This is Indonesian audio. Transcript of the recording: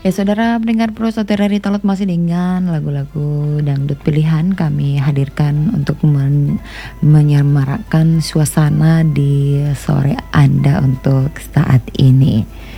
Ya saudara pendengar Pro Saudara Ritalot masih dengan lagu-lagu dangdut pilihan kami hadirkan untuk menyemarakkan suasana di sore Anda untuk saat ini.